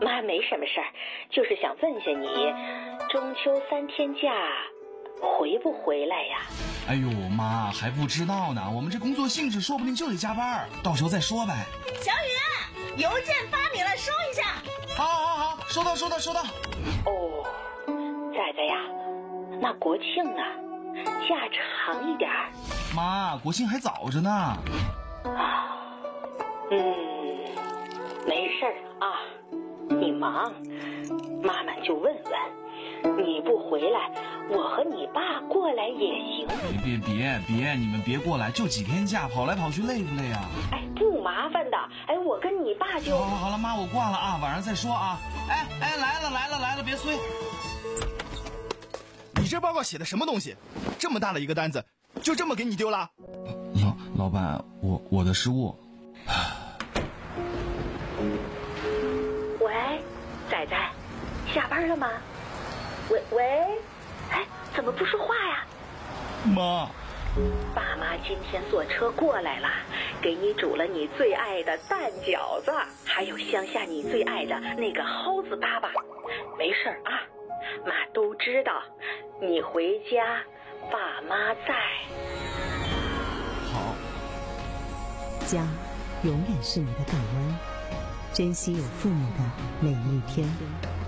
妈没什么事儿，就是想问下你，中秋3天假回不回来呀？ 哎呦，妈还不知道呢，我们这工作性质说不定就得加班，到时候再说呗。 小雨，邮件发你了，收一下。 好，收到。 哦，崽子呀，那国庆呢？假长一点。 妈，国庆还早着呢。 没事儿啊，你忙，妈妈就问问，你不回来，我和你爸过来也行。 别，你们别过来，就几天假，跑来跑去累不累啊？ 哎，不麻烦的，哎，我跟你爸就…… 好了，妈，我挂了啊，晚上再说啊。哎，来了，别催。 你这报告写的什么东西？这么大的一个单子，就这么给你丢了？ 老板，我的失误。 喂，仔仔，下班了吗？喂，哎，怎么不说话呀？ 妈， 爸妈今天坐车过来了，给你煮了你最爱的蛋饺子，还有乡下你最爱的那个蒿子粑粑。没事儿啊，妈都知道，你回家，爸妈在。 好。 家永远是你的港湾，珍惜有父母的每一天。